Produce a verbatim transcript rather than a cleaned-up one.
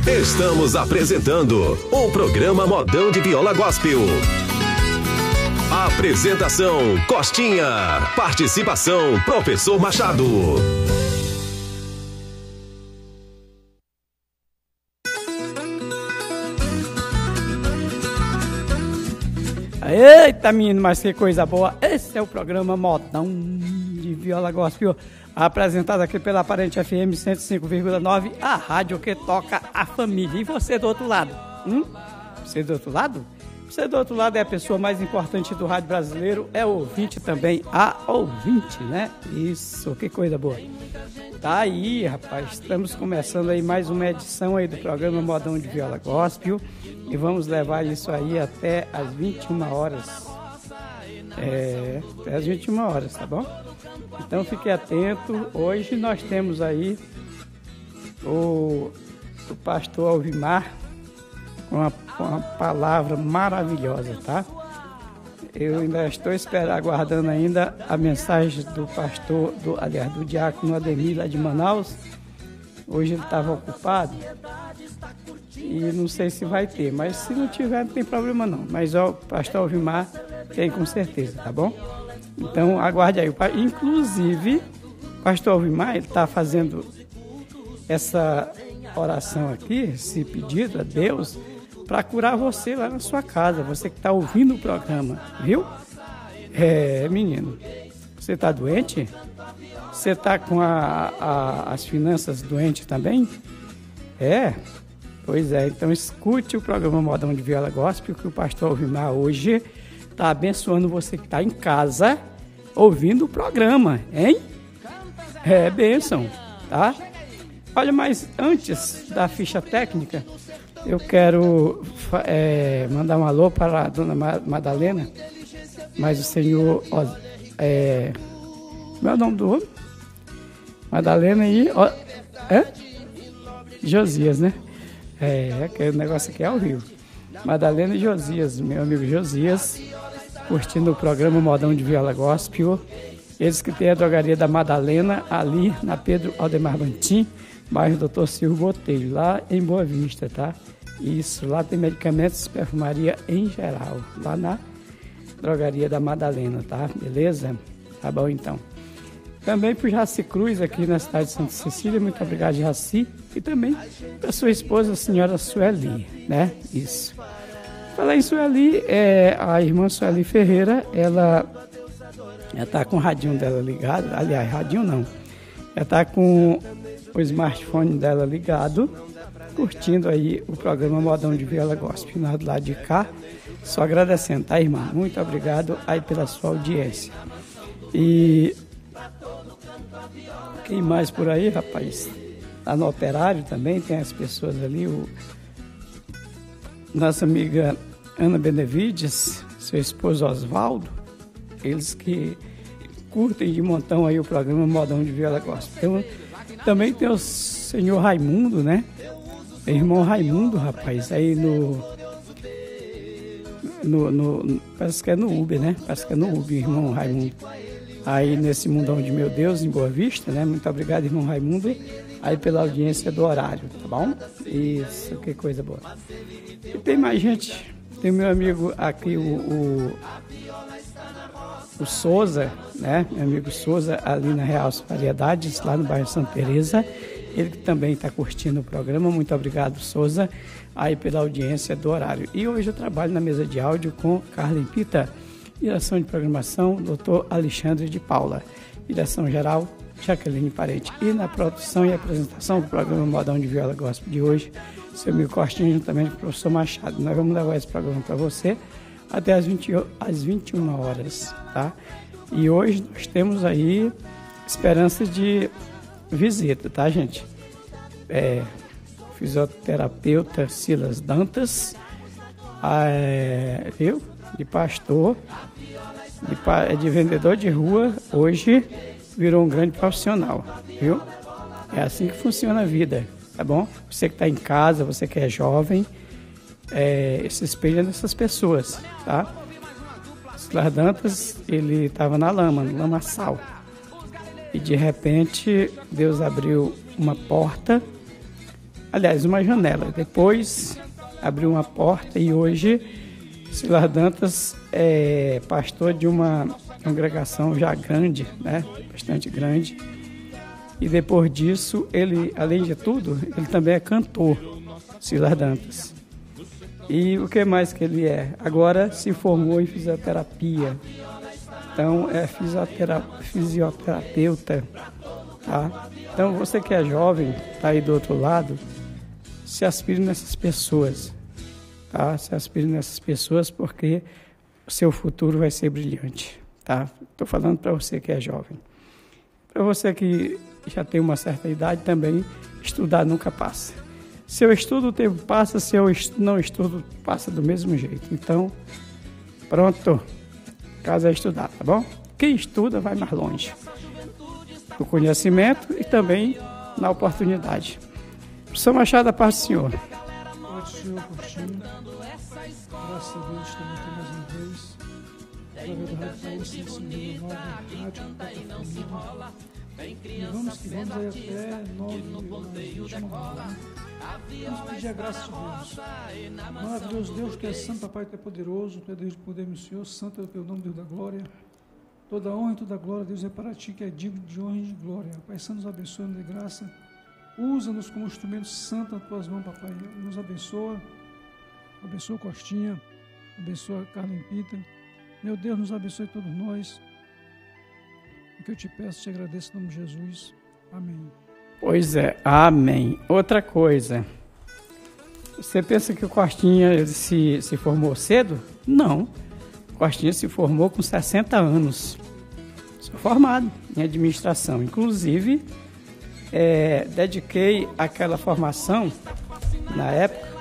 Estamos apresentando o programa Modão de Viola Gospel. Apresentação Costinha. Participação Professor Machado. Eita, menino, mas que coisa boa. Esse é o programa Modão de Viola Gospel, apresentado aqui pela Aparente F M cento e cinco vírgula nove, a rádio que toca a família. E você do outro lado? Hum? Você do outro lado? Você do outro lado é a pessoa mais importante do rádio brasileiro, é o ouvinte também, a ouvinte, né? Isso, que coisa boa. Tá aí, rapaz, estamos começando aí mais uma edição aí do programa Modão de Viola Gospel e vamos levar isso aí até as vinte e uma horas. É, até as vinte e uma horas, tá bom? Então fique atento. Hoje nós temos aí o, o pastor Alvimar com uma, uma palavra maravilhosa, tá? Eu ainda estou esperando, aguardando ainda a mensagem do pastor, do, aliás, do diácono Ademir lá de Manaus. Hoje ele estava ocupado e não sei se vai ter, mas se não tiver não tem problema não. Mas ó, o pastor Alvimar tem com certeza, tá bom? Então aguarde aí. Inclusive, o pastor Alvimar, ele está fazendo essa oração aqui, esse pedido a Deus, para curar você lá na sua casa, você que está ouvindo o programa, viu? É, menino, você está doente? Você está com a, a, as finanças doentes também? É? Pois é, então escute o programa Modão de Viola Gospel, que o pastor Alvimar hoje está abençoando você que está em casa ouvindo o programa, hein? É bênção, tá? Olha, mas antes da ficha técnica, eu quero é, mandar um alô para a dona Madalena, mas o senhor, ó, é, como é o nome do homem? Madalena e, ó, é? Josias, né? É, aquele negócio aqui é ao vivo. Madalena e Josias, meu amigo Josias, curtindo o programa Modão de Viola Gospel. Eles que têm a drogaria da Madalena, ali na Pedro Aldemar Bantim, bairro doutor Silvio Botelho, lá em Boa Vista, tá? Isso, lá tem medicamentos e perfumaria em geral, lá na drogaria da Madalena, tá? Beleza? Tá bom, então. Também para o Jaci Cruz, aqui na cidade de Santa Cecília, muito obrigado, Jaci. E também para sua esposa, a senhora Sueli, né? Isso. Falar em Sueli, é, a irmã Sueli Ferreira, ela está com o radinho dela ligado, aliás, radinho não, ela está com o smartphone dela ligado, curtindo aí o programa Modão de Viola Gospel, do lado de cá, só agradecendo, tá, irmã? Muito obrigado aí pela sua audiência. E quem mais por aí, rapaz? Lá no Operário também tem as pessoas ali, o nossa amiga Ana Benevides, seu esposo Oswaldo, eles que curtem de montão aí o programa Modão de Viola Gospel. Então, também tem o senhor Raimundo, né? O irmão Raimundo, rapaz, aí no, no, no... Parece que é no Uber, né? Parece que é no Uber, irmão Raimundo. Aí nesse Mundão de Meu Deus, em Boa Vista, né? Muito obrigado, irmão Raimundo, aí pela audiência do horário, tá bom? Isso, que coisa boa. E tem mais gente, tem meu amigo aqui, o, o, o Souza, né? Meu amigo Souza, ali na Real Variedades, lá no bairro Santa Teresa. Ele que também está curtindo o programa. Muito obrigado, Souza, aí pela audiência do horário. E hoje eu trabalho na mesa de áudio com Carlin Pita, direção de programação, doutor Alexandre de Paula, direção geral, Jaqueline Parede. E na produção e apresentação do programa Modão de Viola Gospel de hoje, seu amigo Costinha, juntamente com o professor Machado. Nós vamos levar esse programa para você até as, vinte, às vinte e uma horas, tá? E hoje nós temos aí esperança de visita, tá, gente? É, fisioterapeuta Silas Dantas, é, viu? De pastor, de, de vendedor de rua, hoje virou um grande profissional, viu? É assim que funciona a vida, tá bom? Você que está em casa, você que é jovem, é, se espelha nessas pessoas, tá? Silas Dantas, ele estava na lama, no lamaçal. E de repente, Deus abriu uma porta aliás, uma janela. Depois abriu uma porta e hoje Silas Dantas é pastor de uma congregação já grande, né? Bastante grande. E depois disso, ele, além de tudo, ele também é cantor, Silas Dantas. E o que mais que ele é? Agora se formou em fisioterapia. Então, é fisiotera- fisioterapeuta, tá? Então, você que é jovem, tá aí do outro lado, se aspire nessas pessoas, tá? Se aspire nessas pessoas porque o seu futuro vai ser brilhante, tá? Estou falando para você que é jovem. Para você que já tem uma certa idade também, estudar nunca passa. Se eu estudo, o tempo passa. Se eu não estudo, passa do mesmo jeito. Então, pronto. Caso é estudar, tá bom? Quem estuda vai mais longe. No conhecimento e também na oportunidade. Professor Machado, a paz do senhor. Pode, senhor Coutinho. Graças a Deus, estamos aqui mais uma vez. Através da Rádio País, cento e cinco vírgula nove, Rádio Copa. E vamos que vamos aí até nove horas. Vamos pedir a graça de Deus. Maravilhoso Deus, que é santo, Papai, tu é poderoso, tu é Deus de poder, meu Senhor, santo é o teu nome, Deus da glória. Toda honra e toda glória, Deus, é para ti, que é digno de honra e de glória. Pai Santo, nos abençoe, nos dê graça. Usa-nos como instrumento santo nas tuas mãos, Papai. Nos abençoa. Abençoa Costinha. Abençoa Carmen Pita. Meu Deus, nos abençoe todos nós. O que eu te peço, te agradeço em nome de Jesus. Amém. Pois é, amém. Outra coisa, você pensa que o Costinha ele se, se formou cedo? Não, o Costinha se formou com sessenta anos. Sou formado em administração. Inclusive, é, dediquei aquela formação, na época,